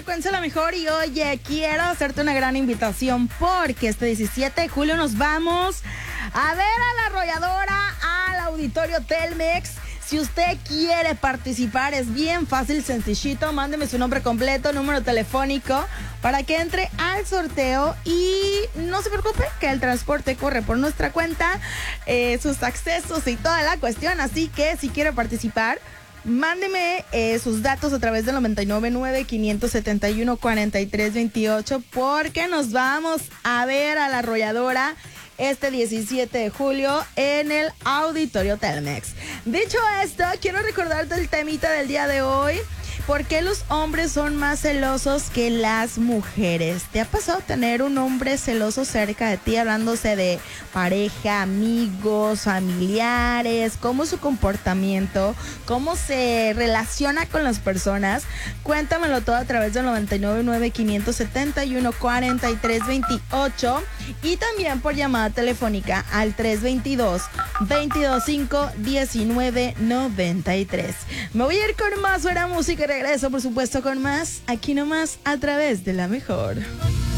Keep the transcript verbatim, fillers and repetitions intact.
Frecuencia La Mejor y oye, quiero hacerte una gran invitación porque este diecisiete de julio nos vamos a ver a la arrolladora al Auditorio Telmex. Si usted quiere participar, es bien fácil, sencillito. Mándeme su nombre completo, número telefónico, para que entre al sorteo. Y no se preocupe, que el transporte corre por nuestra cuenta, eh, sus accesos y toda la cuestión. Así que si quiere participar, mándeme eh, sus datos a través del noventa y nueve nueve, quinientos setenta y uno, cuarenta y tres veintiocho, porque nos vamos a ver a la arrolladora este diecisiete de julio en el Auditorio Telmex. Dicho esto, quiero recordarte el temita del día de hoy. ¿Por qué los hombres son más celosos que las mujeres? ¿Te ha pasado tener un hombre celoso cerca de ti, hablándose de pareja, amigos, familiares? ¿Cómo es su comportamiento? ¿Cómo se relaciona con las personas? Cuéntamelo todo a través del noventa y nueve nueve, quinientos setenta y uno, cuarenta y tres veintiocho y también por llamada telefónica al tres veintidós, veintidós cinco, diecinueve noventa y tres. Me voy a ir con más buena música y regreso, por supuesto, con más aquí nomás a través de La Mejor.